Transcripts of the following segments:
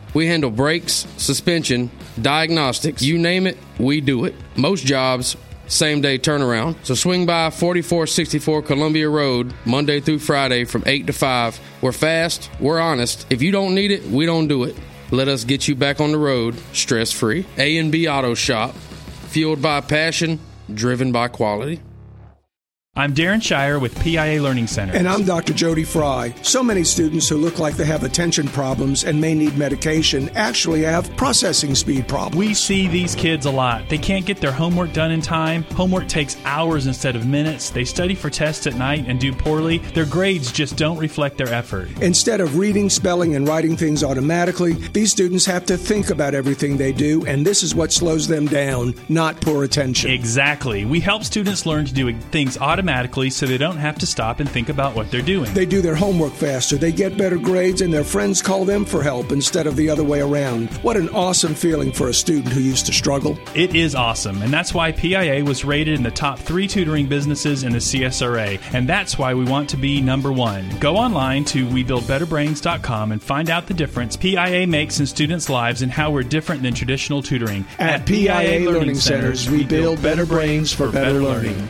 We handle brakes, suspension, diagnostics, you name it, we do it. Most jobs, same-day turnaround. So swing by 4464 Columbia Road, Monday through Friday from 8 to 5. We're fast, we're honest. If you don't need it, we don't do it. Let us get you back on the road, stress-free. A&B Auto Shop, fueled by passion, driven by quality. I'm Darren Shire with PIA Learning Center. And I'm Dr. Jody Fry. So many students who look like they have attention problems and may need medication actually have processing speed problems. We see these kids a lot. They can't get their homework done in time. Homework takes hours instead of minutes. They study for tests at night and do poorly. Their grades just don't reflect their effort. Instead of reading, spelling, and writing things automatically, these students have to think about everything they do, and this is what slows them down, not poor attention. Exactly. We help students learn to do things automatically so they don't have to stop and think about what they're doing. They do their homework faster, they get better grades, and their friends call them for help instead of the other way around. What an awesome feeling for a student who used to struggle. It is awesome, and that's why PIA was rated in the top 3 tutoring businesses in the CSRA, and that's why we want to be number 1. Go online to WeBuildBetterBrains.com and find out the difference PIA makes in students' lives and how we're different than traditional tutoring. At PIA Learning Centers, we build better brains for better learning.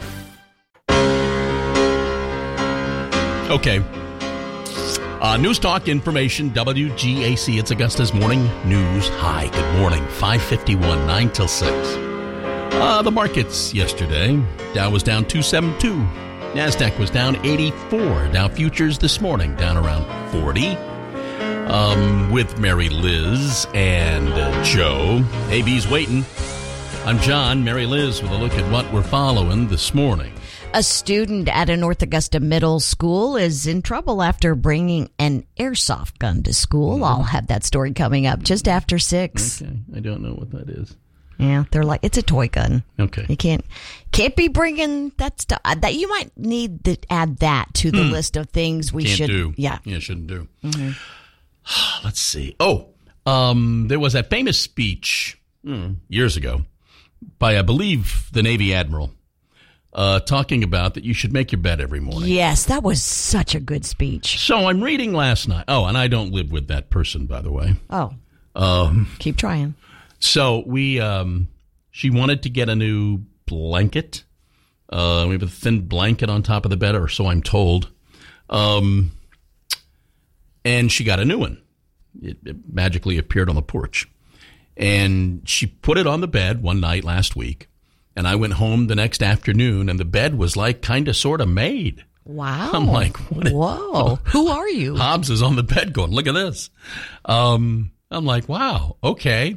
Okay. News Talk Information, WGAC. It's Augusta's Morning News. Hi, good morning. 5:51, 9 till 6. The markets yesterday. Dow was down 272. NASDAQ was down 84. Dow futures this morning down around 40. With Mary Liz and Joe. AB's waiting. I'm John. Mary Liz with a look at what we're following this morning. A student at a North Augusta middle school is in trouble after bringing an airsoft gun to school. I'll have that story coming up just after 6. Okay, I don't know what that is. Yeah, they're like, it's a toy gun. Okay. You can't be bringing that stuff. That you might need to add that to the list of things we should do. Yeah, shouldn't do. Mm-hmm. Let's see. There was that famous speech years ago by, I believe, the Navy Admiral. Talking about that you should make your bed every morning. Yes, that was such a good speech. So I'm reading last night. Oh, and I don't live with that person, by the way. Oh. Keep trying. So she wanted to get a new blanket. We have a thin blanket on top of the bed, or so I'm told. And she got a new one. It magically appeared on the porch. And she put it on the bed one night last week. And I went home the next afternoon, and the bed was like kind of sort of made. Wow. I'm like, what? Whoa. Who are you? Hobbs is on the bed going, look at this. I'm like, wow, okay.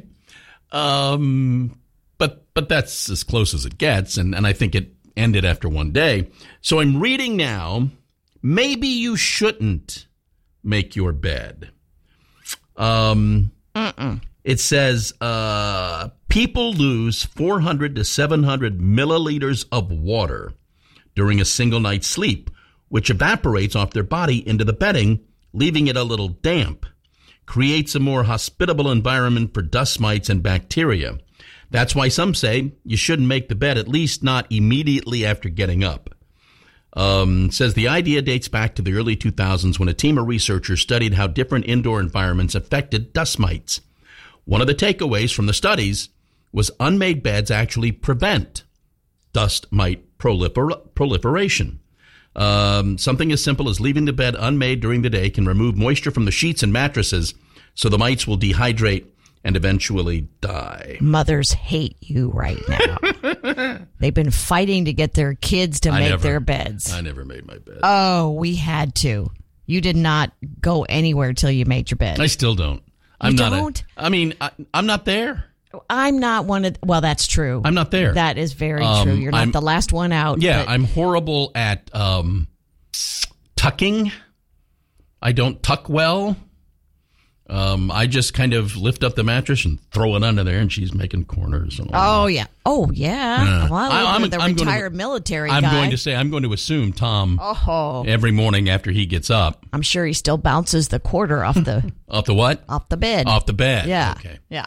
But that's as close as it gets, and I think it ended after one day. So I'm reading now, maybe you shouldn't make your bed. It says, people lose 400 to 700 milliliters of water during a single night's sleep, which evaporates off their body into the bedding, leaving it a little damp. Creates a more hospitable environment for dust mites and bacteria. That's why some say you shouldn't make the bed, at least not immediately after getting up. Says the idea dates back to the early 2000s when a team of researchers studied how different indoor environments affected dust mites. One of the takeaways from the studies was unmade beds actually prevent dust mite proliferation. Something as simple as leaving the bed unmade during the day can remove moisture from the sheets and mattresses so the mites will dehydrate and eventually die. Mothers hate you right now. They've been fighting to get their kids to make their beds. I never made my bed. Oh, we had to. You did not go anywhere till you made your bed. I still don't. I'm not there. I'm not one of... Well, that's true. I'm not there. That is very true. You're not the last one out. Yeah, I'm horrible at tucking. I don't tuck well. I just kind of lift up the mattress and throw it under there, and she's making corners. And all that. Yeah. Oh, yeah. Well, I'm the retired military guy. I'm going to assume Tom every morning after he gets up. I'm sure he still bounces the quarter off the... Off the what? Off the bed. Off the bed. Yeah. Okay. Yeah.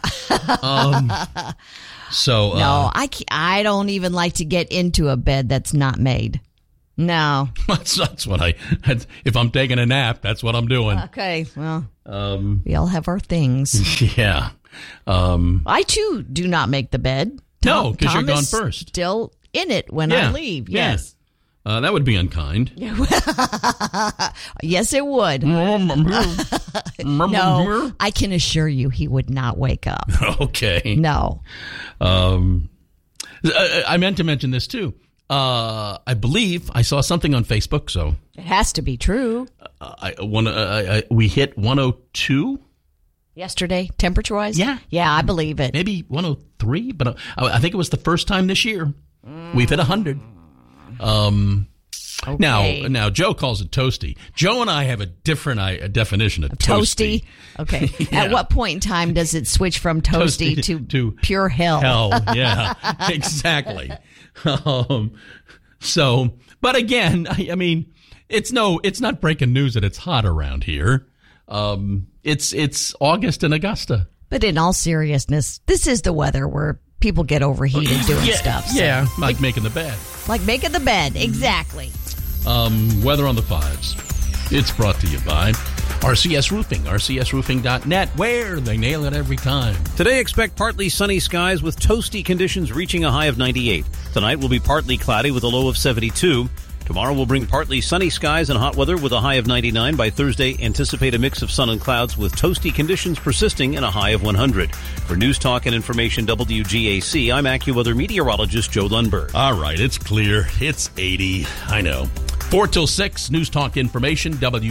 So no, I don't even like to get into a bed that's not made. No. That's what if I'm taking a nap, that's what I'm doing. Okay, well, we all have our things. Yeah. I, too, do not make the bed. No, because you're gone is first. Still in it when I leave, yes. Yeah. That would be unkind. Yes, it would. No, I can assure you he would not wake up. Okay. No. I meant to mention this, too. I believe I saw something on Facebook, so it has to be true. We hit 102 yesterday, temperature-wise. Yeah, I believe it. Maybe 103, but I think it was the first time this year we've hit 100. Okay. Now Joe calls it toasty. Joe and I have a different definition of toasty. Okay. Yeah. At what point in time does it switch from toasty to pure hell? Hell, yeah, exactly. But again, I mean, it's not breaking news that it's hot around here. It's August in Augusta. But in all seriousness, this is the weather where people get overheated doing stuff. So. Yeah, like making the bed. Like making the bed, exactly. Weather on the fives. It's brought to you by RCS Roofing, rcsroofing.net, where they nail it every time. Today, expect partly sunny skies with toasty conditions reaching a high of 98. Tonight will be partly cloudy with a low of 72. Tomorrow will bring partly sunny skies and hot weather with a high of 99. By Thursday, anticipate a mix of sun and clouds with toasty conditions persisting and a high of 100. For News Talk and Information WGAC, I'm AccuWeather meteorologist Joe Lundberg. All right, it's clear. It's 80. I know. 4 till 6, News Talk Information,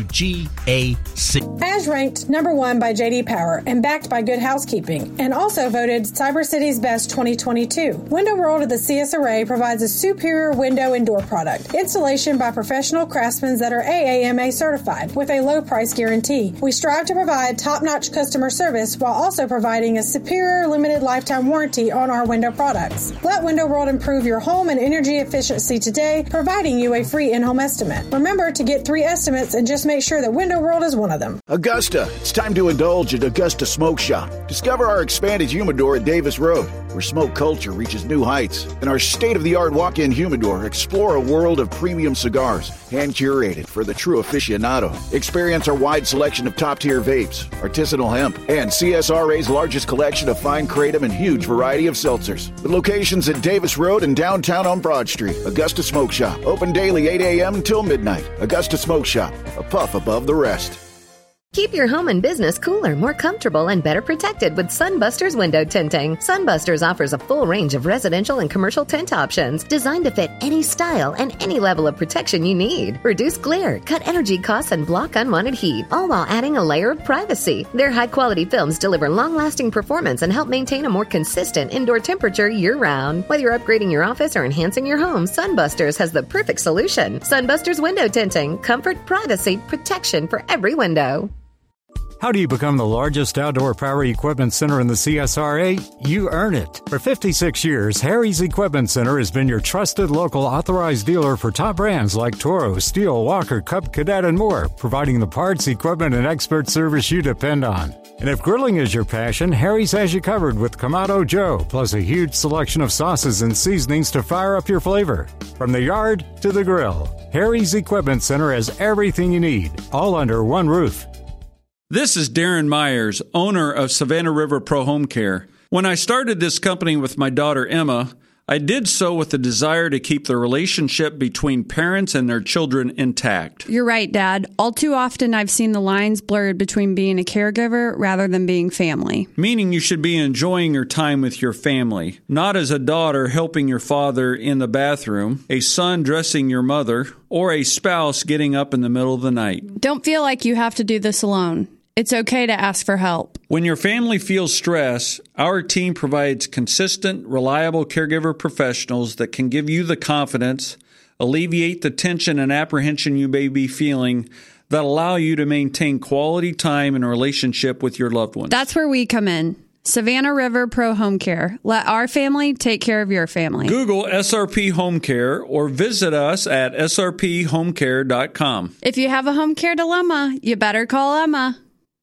WGAC. As ranked number 1 by J.D. Power and backed by Good Housekeeping, and also voted Cyber City's Best 2022. Window World of the CSRA provides a superior window and door product. Installation by professional craftsmen that are AAMA certified with a low price guarantee. We strive to provide top-notch customer service while also providing a superior limited lifetime warranty on our window products. Let Window World improve your home and energy efficiency today, providing you a free in-home estimate. Remember to get 3 estimates and just make sure that Window World is one of them. Augusta, it's time to indulge at Augusta Smoke Shop. Discover our expanded humidor at Davis Road, where smoke culture reaches new heights. And our state-of-the-art walk-in humidor, explore a world of premium cigars, hand-curated for the true aficionado. Experience our wide selection of top-tier vapes, artisanal hemp, and CSRA's largest collection of fine kratom and huge variety of seltzers. With locations at Davis Road and downtown on Broad Street, Augusta Smoke Shop. Open daily 8 a.m. until midnight. Augusta Smoke Shop, a puff above the rest. Keep your home and business cooler, more comfortable, and better protected with Sunbusters window tinting. Sunbusters offers a full range of residential and commercial tint options designed to fit any style and any level of protection you need. Reduce glare, cut energy costs, and block unwanted heat, all while adding a layer of privacy. Their high-quality films deliver long-lasting performance and help maintain a more consistent indoor temperature year-round. Whether you're upgrading your office or enhancing your home, Sunbusters has the perfect solution. Sunbusters window tinting. Comfort, privacy, protection for every window. How do you become the largest outdoor power equipment center in the CSRA? You earn it. For 56 years, Harry's Equipment Center has been your trusted local authorized dealer for top brands like Toro, Steel, Walker, Cub, Cadet, and more, providing the parts, equipment, and expert service you depend on. And if grilling is your passion, Harry's has you covered with Kamado Joe, plus a huge selection of sauces and seasonings to fire up your flavor. From the yard to the grill, Harry's Equipment Center has everything you need, all under one roof. This is Darren Myers, owner of Savannah River Pro Home Care. When I started this company with my daughter Emma, I did so with the desire to keep the relationship between parents and their children intact. You're right, Dad. All too often I've seen the lines blurred between being a caregiver rather than being family. Meaning you should be enjoying your time with your family, not as a daughter helping your father in the bathroom, a son dressing your mother, or a spouse getting up in the middle of the night. Don't feel like you have to do this alone. It's okay to ask for help. When your family feels stress, our team provides consistent, reliable caregiver professionals that can give you the confidence, alleviate the tension and apprehension you may be feeling, that allow you to maintain quality time and relationship with your loved ones. That's where we come in. Savannah River Pro Home Care. Let our family take care of your family. Google SRP Home Care or visit us at srphomecare.com. If you have a home care dilemma, you better call Emma.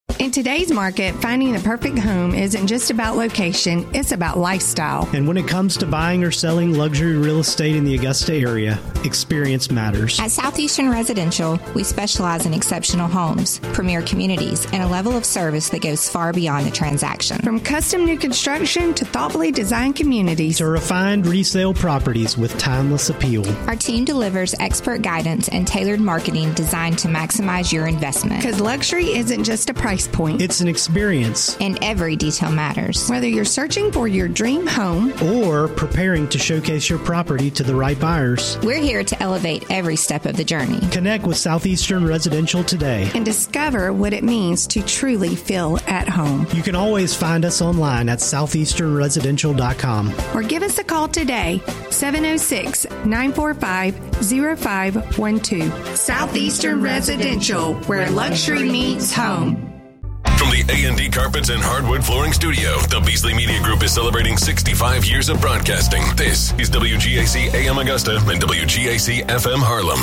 In today's market, finding the perfect home isn't just about location, it's about lifestyle. And when it comes to buying or selling luxury real estate in the Augusta area, experience matters. At Southeastern Residential, we specialize in exceptional homes, premier communities, and a level of service that goes far beyond the transaction. From custom new construction to thoughtfully designed communities to refined resale properties with timeless appeal. Our team delivers expert guidance and tailored marketing designed to maximize your investment. Because luxury isn't just a price point. It's an experience. And every detail matters. Whether you're searching for your dream home or preparing to showcase your property to the right buyers, we're here to elevate every step of the journey. Connect with Southeastern Residential today and discover what it means to truly feel at home. You can always find us online at southeasternresidential.com or give us a call today, 706-945-0512. Southeastern Residential, where luxury meets home. From the A&D Carpets and Hardwood Flooring Studio, the Beasley Media Group is celebrating 65 years of broadcasting. This is WGAC AM Augusta and WGAC FM Harlem.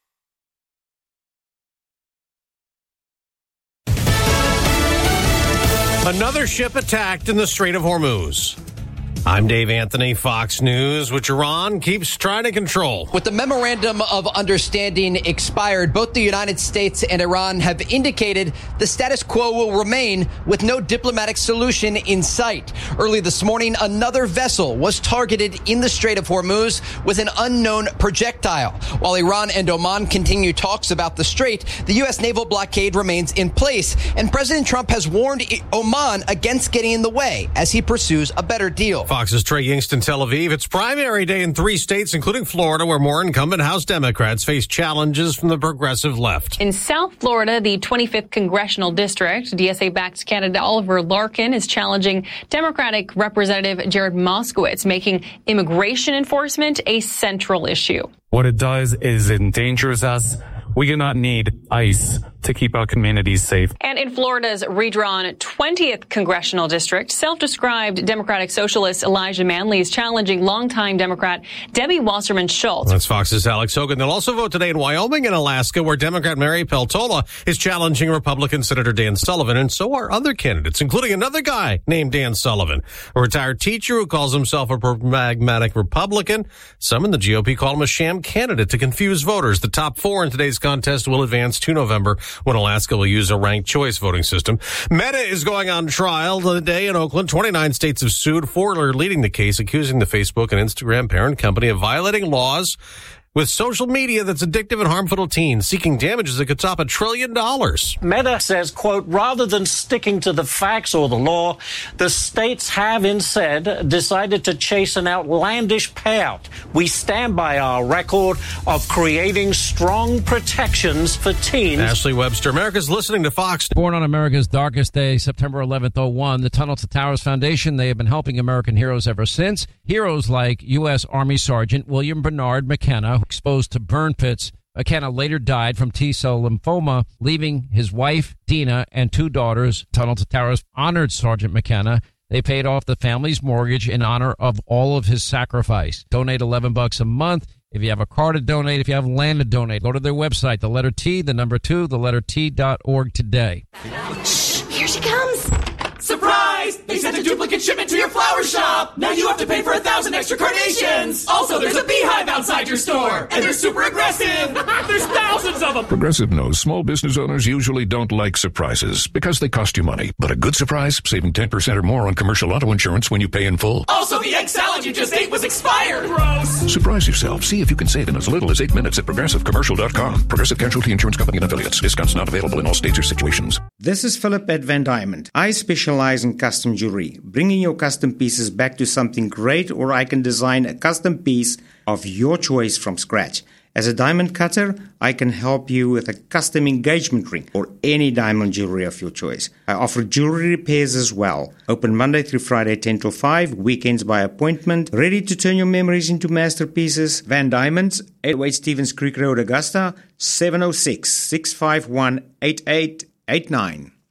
Another ship attacked in the Strait of Hormuz. I'm Dave Anthony, Fox News, which Iran keeps trying to control. With the memorandum of understanding expired, both the United States and Iran have indicated the status quo will remain with no diplomatic solution in sight. Early this morning, another vessel was targeted in the Strait of Hormuz with an unknown projectile. While Iran and Oman continue talks about the strait, the U.S. naval blockade remains in place, and President Trump has warned Oman against getting in the way as he pursues a better deal. Fox's Trey Yingst, Tel Aviv. It's primary day in 3 states, including Florida, where more incumbent House Democrats face challenges from the progressive left. In South Florida, the 25th Congressional District, DSA-backed candidate Oliver Larkin is challenging Democratic Representative Jared Moskowitz, making immigration enforcement a central issue. What it does is it endangers us. We do not need ICE to keep our communities safe. And in Florida's redrawn 20th Congressional District, self-described Democratic Socialist Elijah Manley is challenging longtime Democrat Debbie Wasserman Schultz. That's Fox's Alex Hogan. They'll also vote today in Wyoming and Alaska, where Democrat Mary Peltola is challenging Republican Senator Dan Sullivan, and so are other candidates, including another guy named Dan Sullivan, a retired teacher who calls himself a pragmatic Republican. Some in the GOP call him a sham candidate to confuse voters. The top 4 in today's contest will advance to November, when Alaska will use a ranked choice voting system. Meta is going on trial today in Oakland. 29 states have sued. 4 are leading the case, accusing the Facebook and Instagram parent company of violating laws with social media that's addictive and harmful to teens, seeking damages that could top $1 trillion. Meta says, quote, rather than sticking to the facts or the law, the states have instead decided to chase an outlandish payout. We stand by our record of creating strong protections for teens. Ashley Webster, America's listening to Fox. Born on America's darkest day, September 11th, 01, the Tunnel to Towers Foundation, they have been helping American heroes ever since. Heroes like U.S. Army Sergeant William Bernard McKenna, exposed to burn pits. McKenna later died from T-cell lymphoma, leaving his wife, Dina, and 2 daughters. Tunnel to Towers honored Sergeant McKenna. They paid off the family's mortgage in honor of all of his sacrifice. Donate $11 a month. If you have a car to donate, if you have land to donate, go to their website, the letter T, the number 2, the letter T.org today. Shh, here she comes. Surprise! They sent a duplicate shipment to your flower shop! Now you have to pay for 1,000 extra carnations! Also, there's a beehive outside your store! And they're super aggressive! There's thousands of them! Progressive knows small business owners usually don't like surprises because they cost you money. But a good surprise, saving 10% or more on commercial auto insurance when you pay in full. Also, the egg salad you just ate was expired! Gross! Surprise yourself. See if you can save in as little as 8 minutes at ProgressiveCommercial.com. Progressive Casualty Insurance Company and Affiliates. Discounts not available in all states or situations. This is Philip at Van Diamond. I specialize in custom jewelry, bringing your custom pieces back to something great, or I can design a custom piece of your choice from scratch. As a diamond cutter, I can help you with a custom engagement ring or any diamond jewelry of your choice. I offer jewelry repairs as well. Open Monday through Friday 10 till 5, weekends by appointment. Ready to turn your memories into masterpieces? Van Diamonds, 808 Stevens Creek Road, Augusta, 706-651-8889.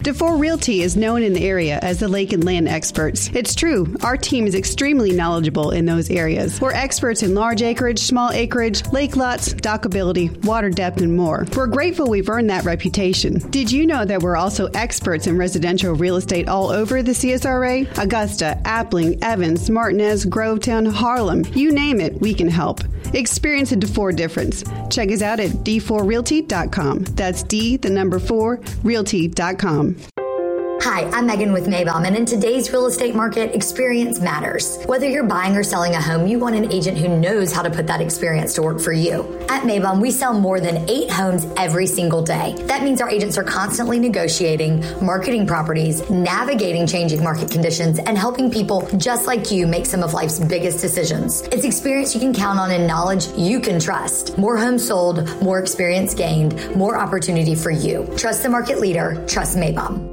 DeFore Realty is known in the area as the lake and land experts. It's true, our team is extremely knowledgeable in those areas. We're experts in large acreage, small acreage, lake lots, dockability, water depth, and more. We're grateful we've earned that reputation. Did you know that we're also experts in residential real estate all over the CSRA? Augusta, Appling, Evans, Martinez, Grovetown, Harlem, you name it, we can help. Experience a DeFore difference. Check us out at d4realty.com. That's D4realty.com. Hi, I'm Megan with Maybaum, and in today's real estate market, experience matters. Whether you're buying or selling a home, you want an agent who knows how to put that experience to work for you. At Maybaum, we sell more than 8 homes every single day. That means our agents are constantly negotiating, marketing properties, navigating changing market conditions, and helping people just like you make some of life's biggest decisions. It's experience you can count on and knowledge you can trust. More homes sold, more experience gained, more opportunity for you. Trust the market leader. Trust Maybaum.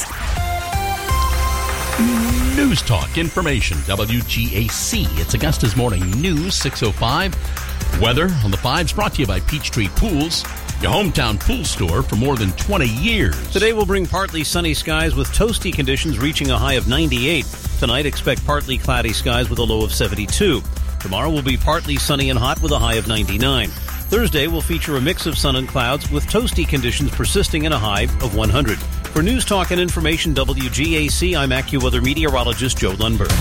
News Talk Information, WGAC. It's Augusta's Morning News, 6:05. Weather on the 5s brought to you by Peachtree Pools, your hometown pool store for more than 20 years. Today will bring partly sunny skies with toasty conditions reaching a high of 98. Tonight, expect partly cloudy skies with a low of 72. Tomorrow will be partly sunny and hot with a high of 99. Thursday will feature a mix of sun and clouds with toasty conditions persisting in a high of 100. For News Talk and Information WGAC, I'm AccuWeather meteorologist Joe Lundberg.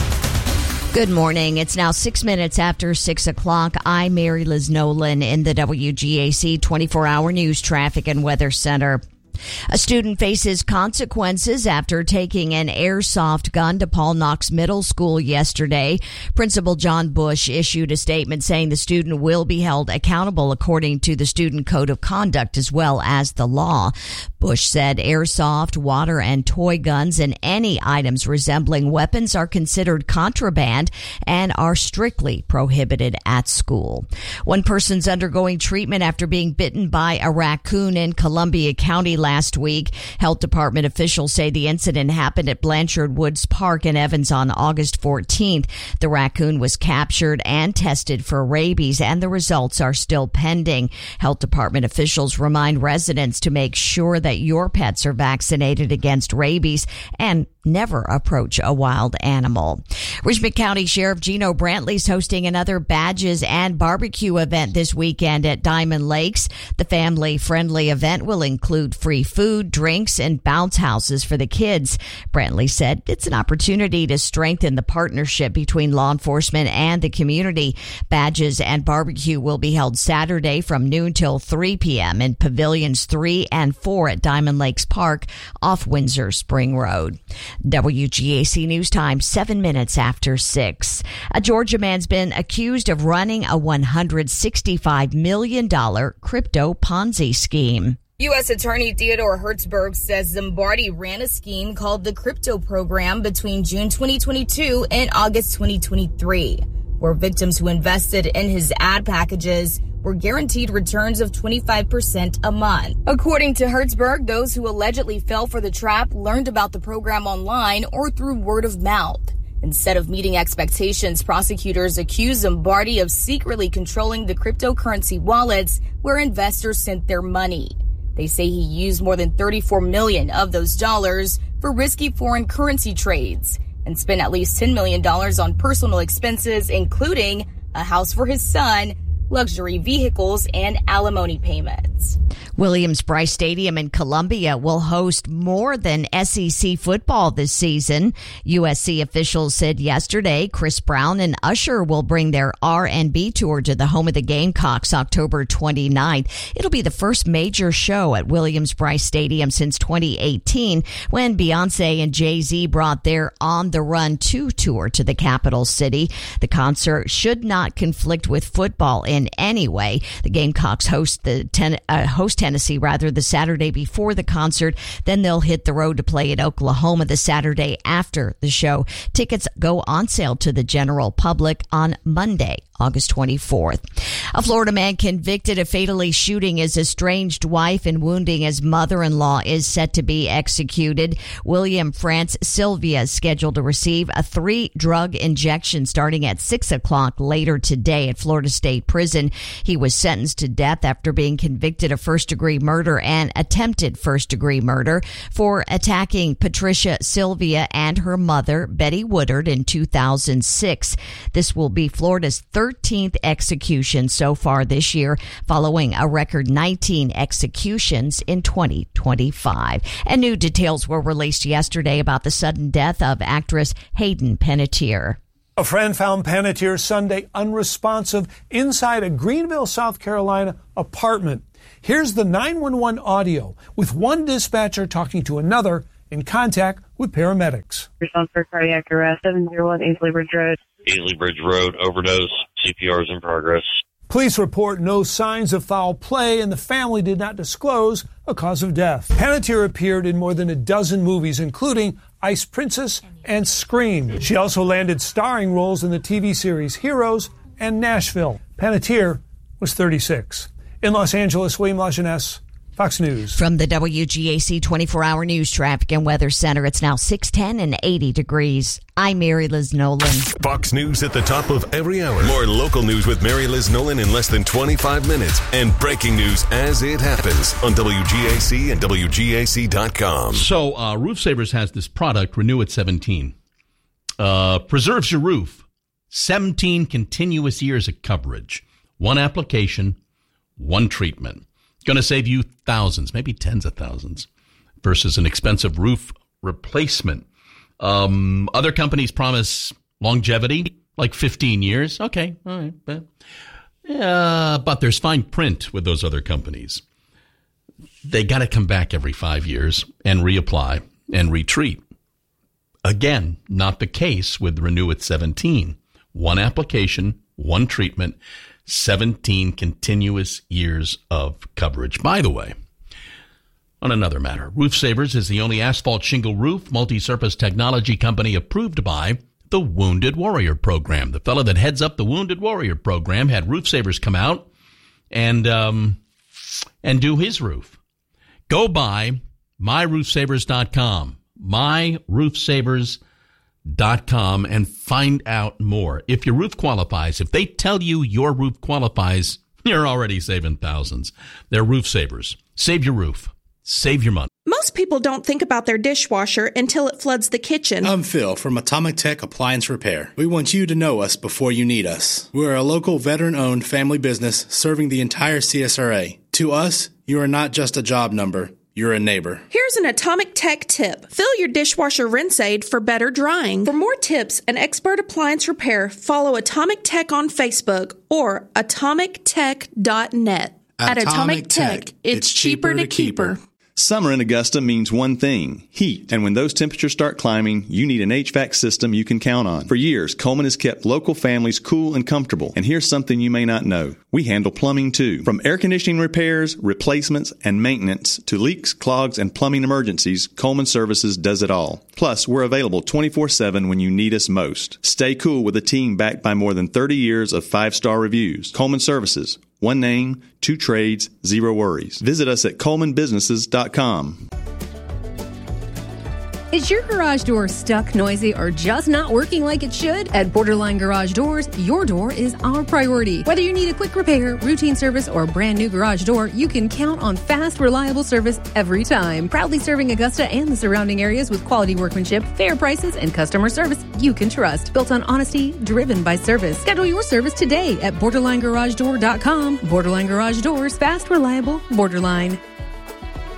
Good morning. It's now 6 minutes after 6 o'clock. I'm Mary Liz Nolan in the WGAC 24-hour News Traffic and Weather Center. A student faces consequences after taking an airsoft gun to Paul Knox Middle School yesterday. Principal John Bush issued a statement saying the student will be held accountable according to the Student Code of Conduct as well as the law. Bush said airsoft, water, and toy guns and any items resembling weapons are considered contraband and are strictly prohibited at school. One person's undergoing treatment after being bitten by a raccoon in Columbia County last week. Health Department officials say the incident happened at Blanchard Woods Park in Evans on August 14th. The raccoon was captured and tested for rabies, and the results are still pending. Health Department officials remind residents to make sure that your pets are vaccinated against rabies and never approach a wild animal. Richmond County Sheriff Gino Brantley is hosting another Badges and Barbecue event this weekend at Diamond Lakes. The family-friendly event will include free food, drinks, and bounce houses for the kids. Brantley said it's an opportunity to strengthen the partnership between law enforcement and the community. Badges and Barbecue will be held Saturday from noon till 3 p.m. in Pavilions 3 and 4 at Diamond Lakes Park off Windsor Spring Road. WGAC News Time, 7 minutes after 6. A Georgia man's been accused of running a $165 million crypto Ponzi scheme. U.S. Attorney Theodore Hertzberg says Zimbardi ran a scheme called the Crypto Program between June 2022 and August 2023, where victims who invested in his ad packages were guaranteed returns of 25% a month. According to Hertzberg, those who allegedly fell for the trap learned about the program online or through word of mouth. Instead of meeting expectations, prosecutors accused Zimbardi of secretly controlling the cryptocurrency wallets where investors sent their money. They say he used more than $34 million of those dollars for risky foreign currency trades and spent at least $10 million on personal expenses, including a house for his son, luxury vehicles, and alimony payments. Williams-Brice Stadium in Columbia will host more than SEC football this season. USC officials said yesterday Chris Brown and Usher will bring their R&B tour to the home of the Gamecocks October 29th. It'll be the first major show at Williams-Brice Stadium since 2018 when Beyonce and Jay-Z brought their On the Run 2 tour to the capital city. The concert should not conflict with football in any way. The Gamecocks host Tennessee the Saturday before the concert. Then they'll hit the road to play at Oklahoma the Saturday after the show. Tickets go on sale to the general public on Monday, August 24th. A Florida man convicted of fatally shooting his estranged wife and wounding his mother-in-law is set to be executed. William France Sylvia is scheduled to receive a 3-drug injection starting at 6 o'clock later today at Florida State Prison. He was sentenced to death after being convicted of first-degree murder and attempted first-degree murder for attacking Patricia Sylvia and her mother, Betty Woodard, in 2006. This will be Florida's 13th execution so far this year, following a record 19 executions in 2025. And new details were released yesterday about the sudden death of actress Hayden Panettiere. A friend found Panettiere Sunday unresponsive inside a Greenville, South Carolina apartment. Here's the 911 audio with one dispatcher talking to another in contact with paramedics. Response for cardiac arrest, 701 Easley Bridge Road. Easley Bridge Road, overdose, CPR is in progress. Police report no signs of foul play, and the family did not disclose a cause of death. Panettiere appeared in more than a dozen movies, including Ice Princess and Scream. She also landed starring roles in the TV series Heroes and Nashville. Panettiere was 36. In Los Angeles, William Lajeunesse, Fox News. From the WGAC 24-hour news traffic and weather center, it's now 6:10 and 80 degrees. I'm Mary Liz Nolan. Fox News at the top of every hour. More local news with Mary Liz Nolan in less than 25 minutes. And breaking news as it happens on WGAC and WGAC.com. So, Roof Savers has this product, Renew at 17. Preserves your roof. 17 continuous years of coverage. One application, one treatment. Going to save you thousands, maybe tens of thousands, versus an expensive roof replacement. Other companies promise longevity, like 15 years. Okay, all right. But there's fine print with those other companies. They got to come back every 5 years and reapply and retreat. Again, not the case with Renew at 17. One application, one treatment, 17 continuous years of coverage. By the way, on another matter, Roof Savers is the only asphalt shingle roof multi-surface technology company approved by the Wounded Warrior Program. The fellow that heads up the Wounded Warrior Program had Roof Savers come out and do his roof. Go by myroofsavers.com, myroofsavers.com, and find out more. If your roof qualifies, if they tell you your roof qualifies, you're already saving thousands. They're Roof Savers. Save your roof. Save your money. Most people don't think about their dishwasher until it floods the kitchen. I'm Phil from Atomic Tech Appliance Repair. We want you to know us before you need us. We're a local veteran-owned family business serving the entire CSRA. To us, you are not just a job number. You're a neighbor. Here's an Atomic Tech tip. Fill your dishwasher rinse aid for better drying. For more tips and expert appliance repair, follow Atomic Tech on Facebook or atomictech.net. At Atomic Tech, it's cheaper to keep her. Summer in Augusta means one thing, heat. And when those temperatures start climbing, you need an HVAC system you can count on. For years, Coleman has kept local families cool and comfortable. And here's something you may not know. We handle plumbing too. From air conditioning repairs, replacements, and maintenance to leaks, clogs, and plumbing emergencies, Coleman Services does it all. Plus, we're available 24/7 when you need us most. Stay cool with a team backed by more than 30 years of 5-star reviews. Coleman Services. One name, 2 trades, 0 worries. Visit us at ColemanBusinesses.com. Is your garage door stuck, noisy, or just not working like it should? At Borderline Garage Doors, your door is our priority. Whether you need a quick repair, routine service, or a brand new garage door, you can count on fast, reliable service every time. Proudly serving Augusta and the surrounding areas with quality workmanship, fair prices, and customer service you can trust. Built on honesty, driven by service. Schedule your service today at BorderlineGarageDoor.com. Borderline Garage Doors, fast, reliable, Borderline.